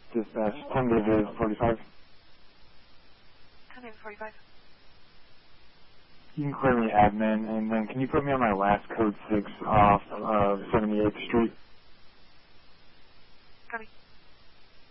Dispatch, 10 David 45. 10 David 45. You can clear me admin, and then can you put me on my last code 6 off of 78th Street?